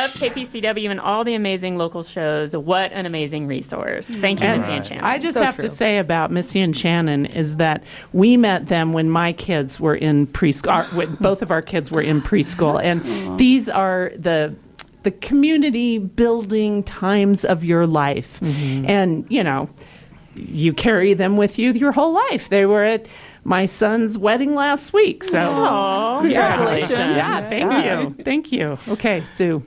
love KPCW and all the amazing local shows. What an amazing resource. Thank you, Missy and Shannon. I just have to say about Missy and Shannon is that we met them when my kids were in preschool. When both of our kids were in preschool. And these are the community building times of your life. And, you know, you carry them with you your whole life. They were at my son's wedding last week. So congratulations. Yeah, thank you. Okay, Sue.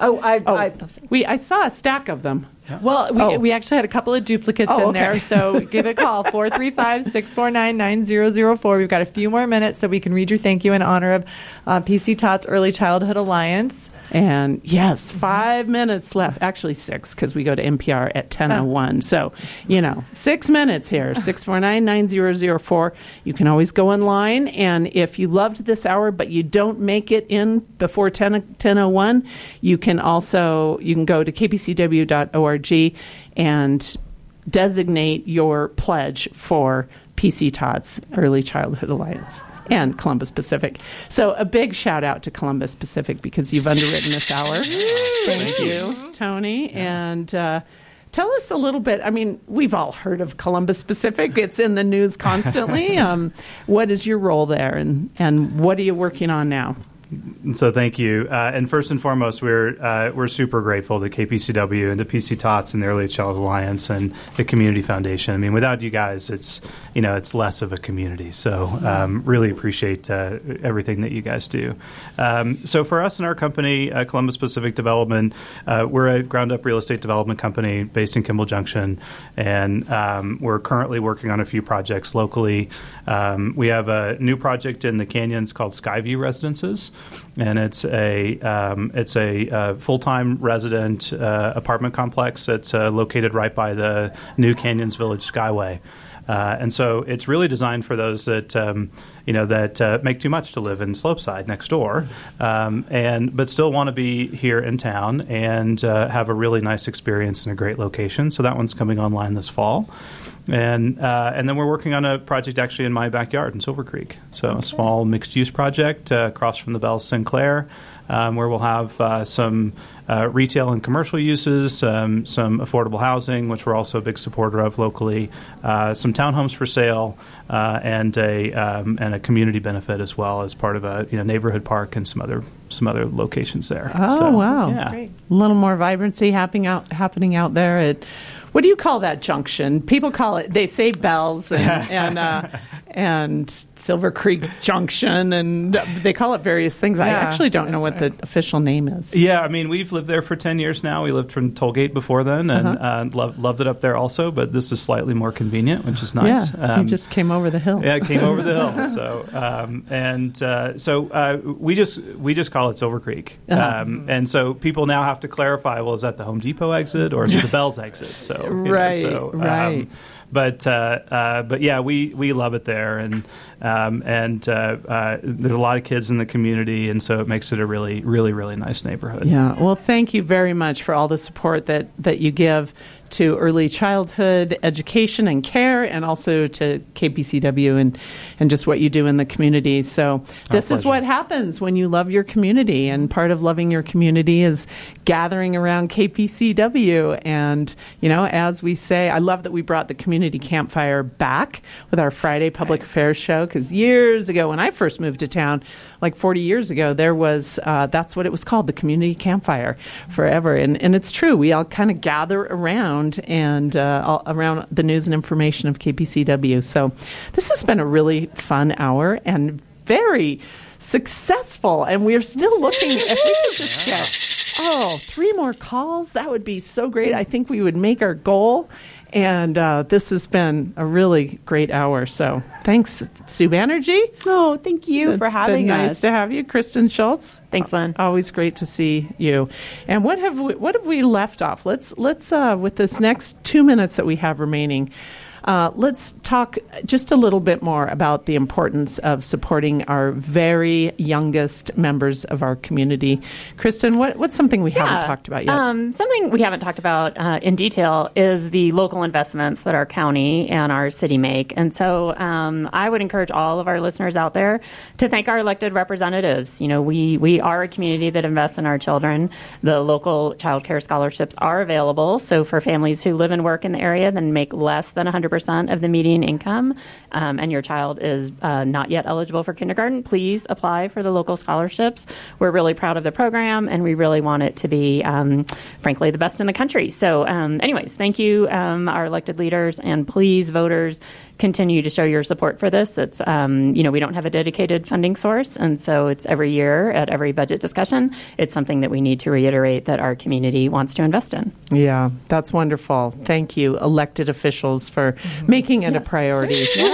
I saw a stack of them. Well, we actually had a couple of duplicates in there, so give a call, 435-649-9004. We've got a few more minutes so we can read your thank you in honor of PC Tots Early Childhood Alliance. And yes, 5 minutes left. Actually 6, because we go to NPR at 10:01. So, 6 minutes here, 649-9004. You can always go online, and if you loved this hour but you don't make it in before 10:01, you can go to kpcw.org and designate your pledge for PC Tots Early Childhood Alliance and Columbus Pacific. So a big shout out to Columbus Pacific because you've underwritten this hour. Thank you, Tony. Yeah. And tell us a little bit. I mean, we've all heard of Columbus Pacific. It's in the news constantly. What is your role there, and what are you working on now? So thank you. And first and foremost, we're super grateful to KPCW and to PC Tots and the Early Child Alliance and the Community Foundation. I mean, without you guys, it's less of a community. So really appreciate everything that you guys do. So for us and our company, Columbus Pacific Development, we're a ground-up real estate development company based in Kimball Junction, and we're currently working on a few projects locally. We have a new project in the Canyons called Skyview Residences. And it's a full-time resident apartment complex that's located right by the new Canyons Village Skyway. And so it's really designed for those that make too much to live in Slopeside next door, but still want to be here in town and have a really nice experience in a great location. So that one's coming online this fall. And then we're working on a project actually in my backyard in Silver Creek. So a small mixed-use project across from the Bell Sinclair, where we'll have some retail and commercial uses, some affordable housing, which we're also a big supporter of locally, some townhomes for sale, and a community benefit as well as part of a neighborhood park and some other locations there. Oh, wow! Yeah. That's great. A little more vibrancy happening out there at. What do you call that junction? People call it. They say Bells and Silver Creek Junction, and they call it various things. I actually don't know what the official name is. Yeah, I mean, we've lived there for 10 years now. We lived from Tollgate before then, and loved it up there also. But this is slightly more convenient, which is nice. Yeah, you just came over the hill. Yeah, I came over the hill. So we just call it Silver Creek, and so people now have to clarify. Well, is that the Home Depot exit or is it the Bells exit? So. Right. But yeah, we love it there, and there's a lot of kids in the community, and so it makes it a really, really, really nice neighborhood. Yeah. Well, thank you very much for all the support that you give to early childhood education and care, and also to KPCW and just what you do in the community. So this is what happens when you love your community, and part of loving your community is gathering around KPCW. And, as we say, I love that we brought the community campfire back with our Friday public affairs show, because years ago when I first moved to town, like 40 years ago, there was, that's what it was called, the community campfire forever. And it's true. We all kind of gather around and around the news and information of KPCW. So this has been a really fun hour and very successful. And we're still looking, if we could just get 3 more calls, that would be so great. I think we would make our goal. And this has been a really great hour. So thanks, Sue Banerjee. Oh, thank you for having us. Nice to have you, Kristen Schultz. Thanks, Lynn. Always great to see you. And what have we left off? Let's with this next 2 minutes that we have remaining, Let's talk just a little bit more about the importance of supporting our very youngest members of our community. Kristen, what's something we haven't talked about yet? Something we haven't talked about in detail is the local investments that our county and our city make. And so I would encourage all of our listeners out there to thank our elected representatives. You know, we are a community that invests in our children. The local child care scholarships are available. So for families who live and work in the area and make less than 100% of the median income, and your child is not yet eligible for kindergarten, please apply for the local scholarships. We're really proud of the program, and we really want it to be, frankly, the best in the country. So anyways, thank you, our elected leaders, and please, voters, continue to show your support for this. It's, we don't have a dedicated funding source, and so it's every year at every budget discussion. It's something that we need to reiterate that our community wants to invest in. Yeah, that's wonderful. Thank you, elected officials, for making it a priority.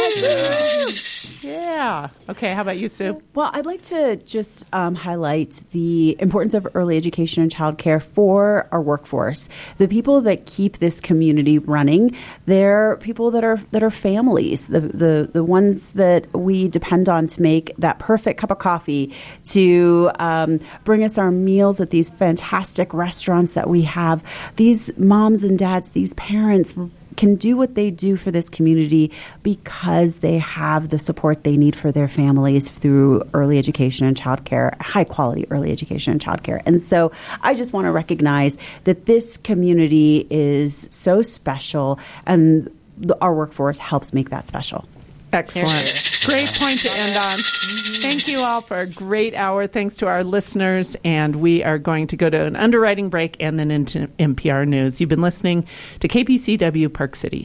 Yeah. Okay, how about you, Sue? Well, I'd like to just highlight the importance of early education and childcare for our workforce. The people that keep this community running, they're people that are families, the ones that we depend on to make that perfect cup of coffee, to bring us our meals at these fantastic restaurants that we have. These moms and dads, these parents can do what they do for this community because they have the support they need for their families through early education and childcare, high quality early education and childcare. And so I just want to recognize that this community is so special, and our workforce helps make that special. Excellent. Great point to end on. Thank you all for a great hour. Thanks to our listeners. And we are going to go to an underwriting break and then into NPR News. You've been listening to KPCW Park City.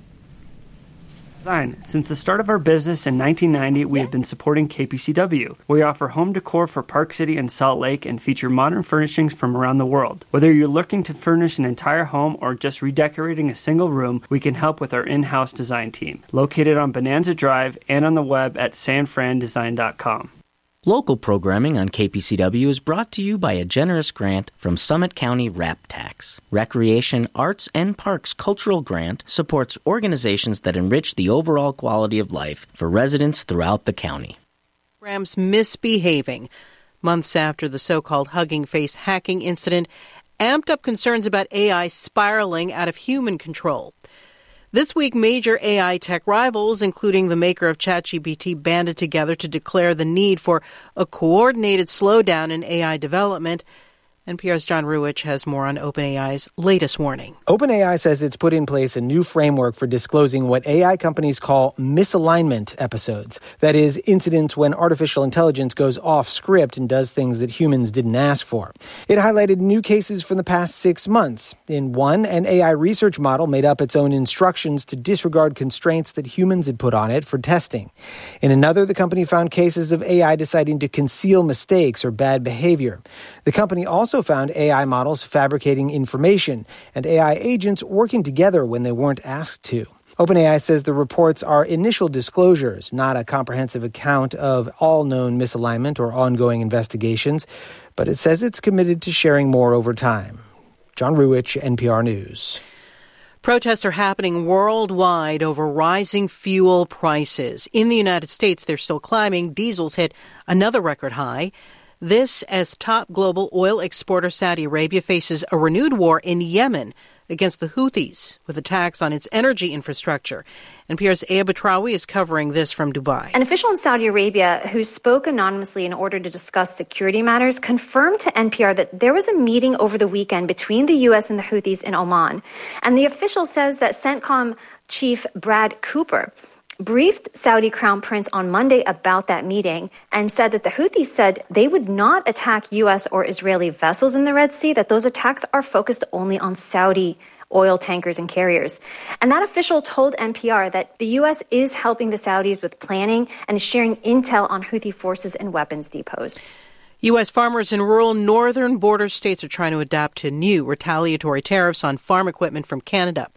Since the start of our business in 1990, we have been supporting KPCW. We offer home decor for Park City and Salt Lake and feature modern furnishings from around the world. Whether you're looking to furnish an entire home or just redecorating a single room, we can help with our in-house design team, located on Bonanza Drive and on the web at sanfrandesign.com. Local programming on KPCW is brought to you by a generous grant from Summit County RAP Tax. Recreation, Arts, and Parks Cultural Grant supports organizations that enrich the overall quality of life for residents throughout the county. Programs misbehaving. Months after the so-called Hugging Face hacking incident amped up concerns about AI spiraling out of human control. This week, major AI tech rivals, including the maker of ChatGPT, banded together to declare the need for a coordinated slowdown in AI development. NPR's John Ruwitch has more on OpenAI's latest warning. OpenAI says it's put in place a new framework for disclosing what AI companies call misalignment episodes. That is, incidents when artificial intelligence goes off script and does things that humans didn't ask for. It highlighted new cases from the past 6 months. In one, an AI research model made up its own instructions to disregard constraints that humans had put on it for testing. In another, the company found cases of AI deciding to conceal mistakes or bad behavior. The company also found AI models fabricating information and AI agents working together when they weren't asked to. OpenAI says the reports are initial disclosures, not a comprehensive account of all known misalignment or ongoing investigations, but it says it's committed to sharing more over time. John Ruwitch, NPR News. Protests are happening worldwide over rising fuel prices. In the United States, they're still climbing. Diesel's hit another record high. This as top global oil exporter Saudi Arabia faces a renewed war in Yemen against the Houthis with attacks on its energy infrastructure. NPR's Aya Batrawi is covering this from Dubai. An official in Saudi Arabia who spoke anonymously in order to discuss security matters confirmed to NPR that there was a meeting over the weekend between the U.S. and the Houthis in Oman. And the official says that CENTCOM chief Brad Cooper briefed Saudi Crown Prince on Monday about that meeting and said that the Houthis said they would not attack U.S. or Israeli vessels in the Red Sea, that those attacks are focused only on Saudi oil tankers and carriers. And that official told NPR that the U.S. is helping the Saudis with planning and is sharing intel on Houthi forces and weapons depots. U.S. farmers in rural northern border states are trying to adapt to new retaliatory tariffs on farm equipment from Canada.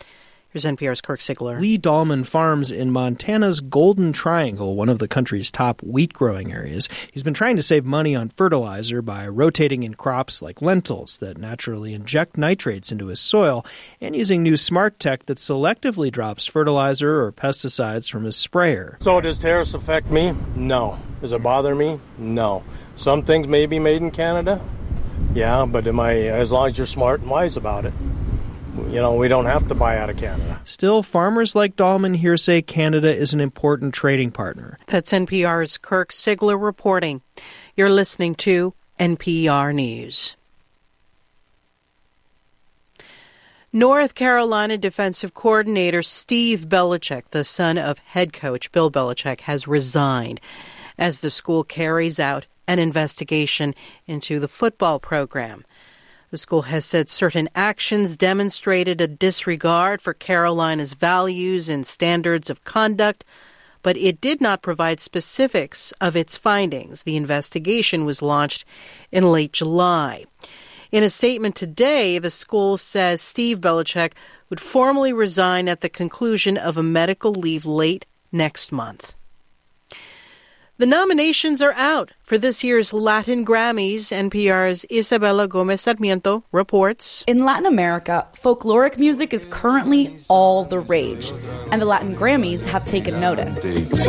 Here's NPR's Kirk Sigler. Lee Dahlman farms in Montana's Golden Triangle, one of the country's top wheat-growing areas. He's been trying to save money on fertilizer by rotating in crops like lentils that naturally inject nitrates into his soil and using new smart tech that selectively drops fertilizer or pesticides from his sprayer. So does tariffs affect me? No. Does it bother me? No. Some things may be made in Canada. Yeah, but as long as you're smart and wise about it. You know, we don't have to buy out of Canada. Still, farmers like Dahlman here say Canada is an important trading partner. That's NPR's Kirk Sigler reporting. You're listening to NPR News. North Carolina defensive coordinator Steve Belichick, the son of head coach Bill Belichick, has resigned as the school carries out an investigation into the football program. The school has said certain actions demonstrated a disregard for Carolina's values and standards of conduct, but it did not provide specifics of its findings. The investigation was launched in late July. In a statement today, the school says Steve Belichick would formally resign at the conclusion of a medical leave late next month. The nominations are out for this year's Latin Grammys. NPR's Isabella Gomez Sarmiento reports. In Latin America, folkloric music is currently all the rage, and the Latin Grammys have taken notice.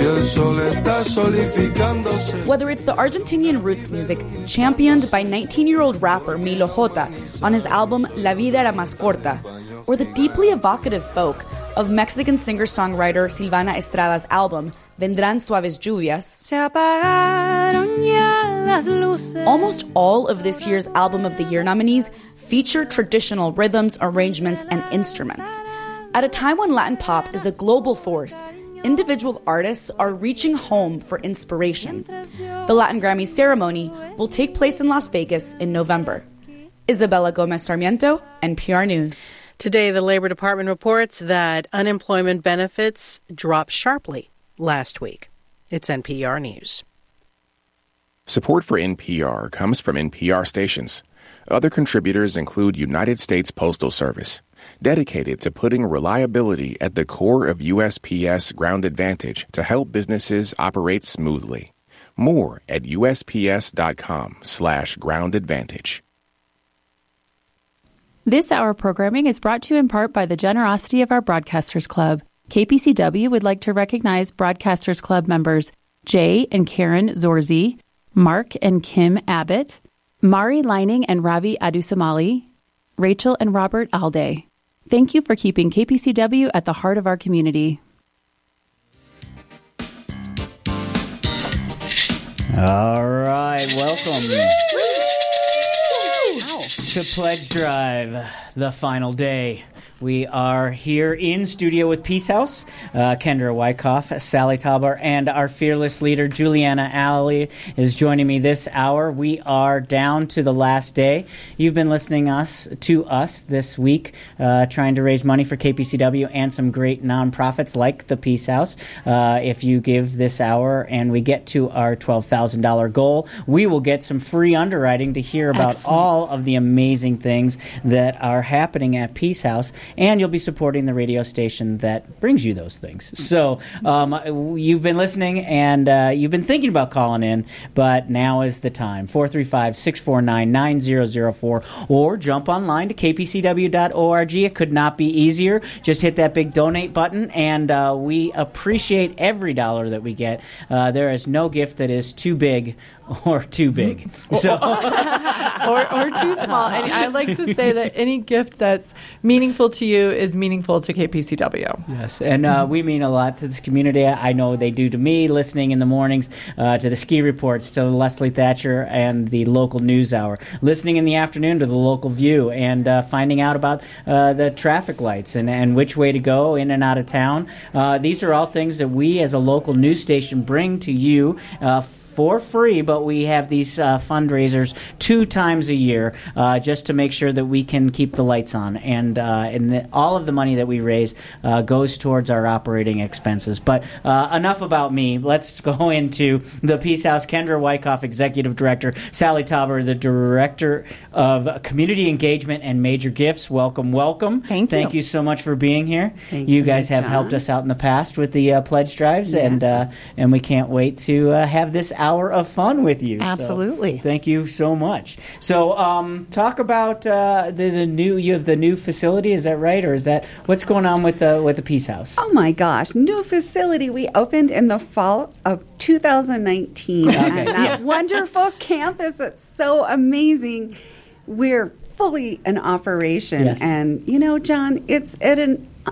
Whether it's the Argentinian roots music championed by 19-year-old rapper Milo J on his album La Vida Era Más Corta, or the deeply evocative folk of Mexican singer-songwriter Silvana Estrada's album Vendrán Suaves Lluvias. Almost all of this year's Album of the Year nominees feature traditional rhythms, arrangements, and instruments. At a time when Latin pop is a global force, individual artists are reaching home for inspiration. The Latin Grammy ceremony will take place in Las Vegas in November. Isabella Gomez Sarmiento, NPR News. Today, the Labor Department reports that unemployment benefits dropped sharply last week. It's NPR News. Support for NPR comes from NPR stations. Other contributors include United States Postal Service, dedicated to putting reliability at the core of USPS Ground Advantage to help businesses operate smoothly. More at USPS.com/Ground Advantage. This hour programming is brought to you in part by the generosity of our Broadcasters Club. KPCW would like to recognize Broadcasters Club members Jay and Karen Zorzi, Mark and Kim Abbott, Mari Lining and Ravi Adusamali, Rachel and Robert Alday. Thank you for keeping KPCW at the heart of our community. All right, welcome to Pledge Drive, the final day. We are here in studio with Peace House, Kendra Wyckoff, Sally Tauber, and our fearless leader, Juliana Alley, is joining me this hour. We are down to the last day. You've been listening to us this week, trying to raise money for KPCW and some great nonprofits like the Peace House. If you give this hour and we get to our $12,000 goal, we will get some free underwriting to hear about all of the amazing things that are happening at Peace House. And you'll be supporting the radio station that brings you those things. So you've been listening and you've been thinking about calling in, but now is the time. 435-649-9004 or jump online to kpcw.org. It could not be easier. Just hit that big donate button, and we appreciate every dollar that we get. There is no gift that is too big or too big. So or too small. And I like to say that any gift that's meaningful to you is meaningful to KPCW. Yes, and we mean a lot to this community. I know they do to me, listening in the mornings, to the ski reports, to Leslie Thatcher and the local news hour, listening in the afternoon to the local view, and finding out about the traffic lights and which way to go in and out of town. These are all things that we as a local news station bring to you for free, but we have these fundraisers 2 times a year just to make sure that we can keep the lights on. And all of the money that we raise goes towards our operating expenses. But enough about me. Let's go into the Peace House. Kendra Wyckoff, Executive Director. Sally Tauber, the Director of Community Engagement and Major Gifts. Welcome, welcome. Thank you so much for being here. Thank you guys have helped us out in the past with the pledge drives, and we can't wait to have this hour of fun with you. Absolutely. So, thank you so much. So, talk about the new. You have the new facility, is that right, or is that what's going on with the Peace House? Oh my gosh, new facility. We opened in the fall of 2019, and that wonderful campus. That's so amazing. We're fully in operation, Yes. and John, it's at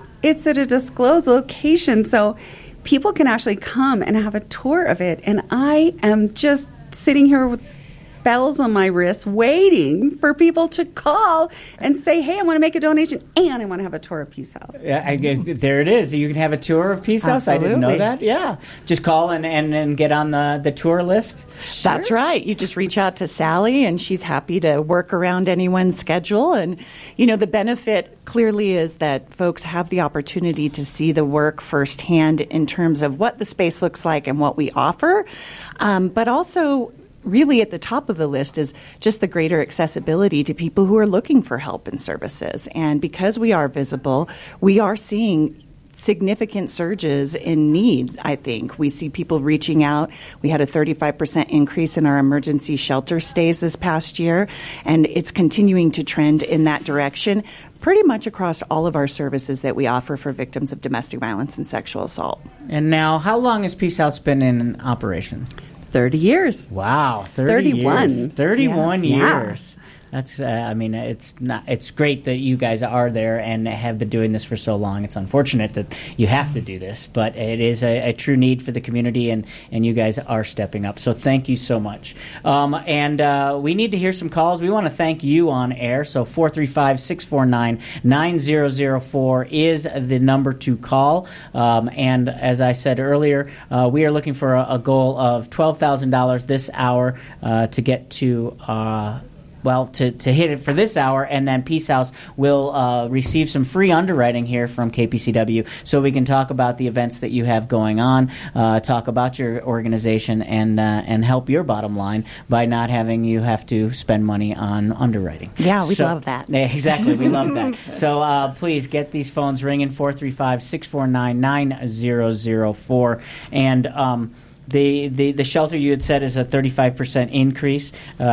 a disclosed location, so people can actually come and have a tour of it. And I am just sitting here with bells on my wrist waiting for people to call and say, hey, I want to make a donation and I want to have a tour of Peace House. Yeah, there it is. You can have a tour of Peace House. Absolutely. I didn't know that. Yeah. Just call and get on the tour list. That's right. You just reach out to Sally, and she's happy to work around anyone's schedule. And, the benefit clearly is that folks have the opportunity to see the work firsthand in terms of what the space looks like and what we offer. But also, really at the top of the list is just the greater accessibility to people who are looking for help and services. And because we are visible, we are seeing significant surges in needs, I think. We see people reaching out. We had a 35% increase in our emergency shelter stays this past year, and it's continuing to trend in that direction pretty much across all of our services that we offer for victims of domestic violence and sexual assault. And now, how long has Peace House been in operation? 30 years. Wow, 31. years. 31 Yeah. years. That's, it's great that you guys are there and have been doing this for so long. It's unfortunate that you have to do this, but it is a true need for the community, and you guys are stepping up. So thank you so much. And we need to hear some calls. We want to thank you on air. So 435-649-9004 is the number to call. And as I said earlier, we are looking for a goal of $12,000 this hour to get to to hit it for this hour, and then Peace House will receive some free underwriting here from KPCW so we can talk about the events that you have going on, talk about your organization, and help your bottom line by not having you have to spend money on underwriting. Yeah, we love that. Exactly, we love that. So please get these phones ringing, 435-649-9004. And the shelter you had said is a 35% increase,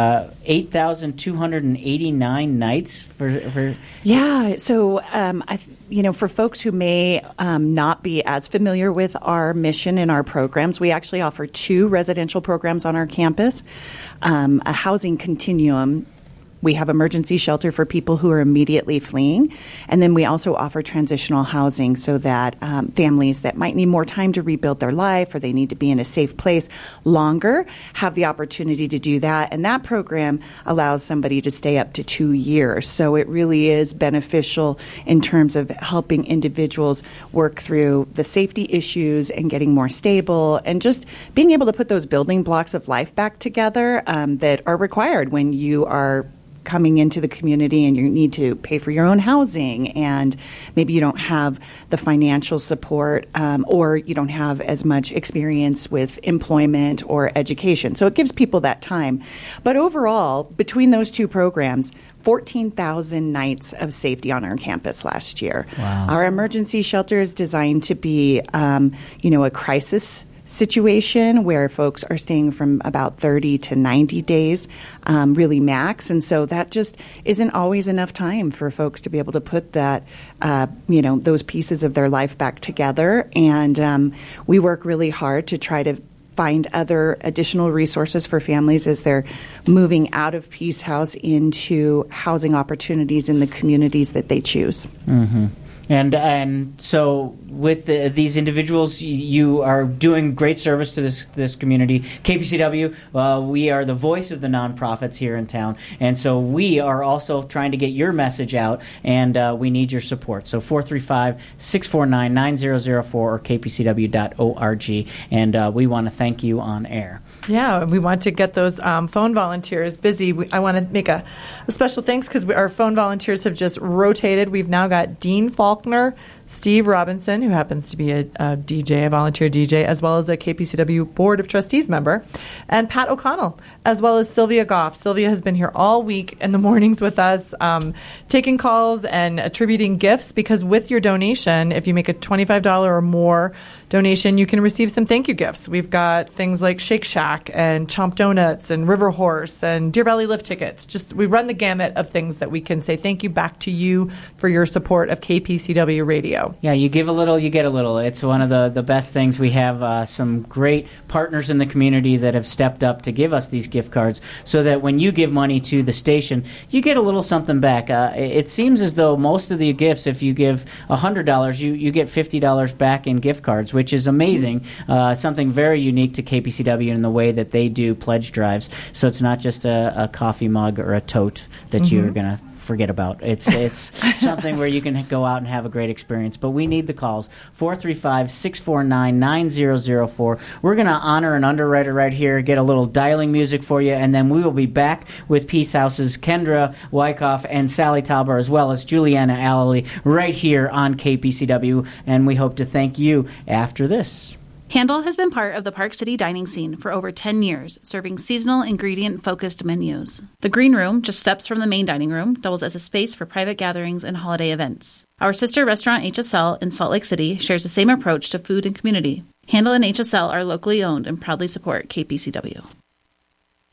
8,289 nights for Yeah, so for folks who may not be as familiar with our mission and our programs, we actually offer 2 residential programs on our campus, a housing continuum. We have emergency shelter for people who are immediately fleeing. And then we also offer transitional housing so that families that might need more time to rebuild their life or they need to be in a safe place longer have the opportunity to do that. And that program allows somebody to stay up to 2 years. So it really is beneficial in terms of helping individuals work through the safety issues and getting more stable and just being able to put those building blocks of life back together that are required when you are coming into the community and you need to pay for your own housing and maybe you don't have the financial support or you don't have as much experience with employment or education. So it gives people that time. But overall, between those 2 programs, 14,000 nights of safety on our campus last year. Wow. Our emergency shelter is designed to be, a crisis situation where folks are staying from about 30 to 90 days, really max. And so that just isn't always enough time for folks to be able to put that, those pieces of their life back together. And we work really hard to try to find other additional resources for families as they're moving out of Peace House into housing opportunities in the communities that they choose. Mm-hmm. And so with these individuals, you are doing great service to this community. KPCW, we are the voice of the nonprofits here in town, and so we are also trying to get your message out, and we need your support. So 435-649-9004 or kpcw.org, and we want to thank you on air. Yeah, we want to get those phone volunteers busy. I want to make a special thanks because our phone volunteers have just rotated. We've now got Dean Faulkner, Steve Robinson, who happens to be a DJ, a volunteer DJ, as well as a KPCW Board of Trustees member, and Pat O'Connell, as well as Sylvia Goff. Sylvia has been here all week in the mornings with us, taking calls and attributing gifts, because with your donation, if you make a $25 or more donation, you can receive some thank you gifts. We've got things like Shake Shack and Chomp Donuts and River Horse and Deer Valley lift tickets. We run the gamut of things that we can say thank you back to you for your support of KPCW Radio. Yeah, you give a little, you get a little. It's one of the best things. We have some great partners in the community that have stepped up to give us these gift cards so that when you give money to the station, you get a little something back. It seems as though most of the gifts, if you give $100, you get $50 back in gift cards, which is amazing. Something very unique to KPCW in the way that they do pledge drives. So it's not just a coffee mug or a tote that you're going to forget about. It's something where you can go out and have a great experience. But we need the calls. 435-649-9004. We're going to honor an underwriter right here, get a little dialing music for you, and then we will be back with Peace House's Kendra Wyckoff and Sally Tauber, as well as Juliana Alley, right here on KPCW, and we hope to thank you after this. Handle has been part of the Park City dining scene for over 10 years, serving seasonal ingredient-focused menus. The Green Room, just steps from the main dining room, doubles as a space for private gatherings and holiday events. Our sister restaurant HSL in Salt Lake City shares the same approach to food and community. Handle and HSL are locally owned and proudly support KPCW.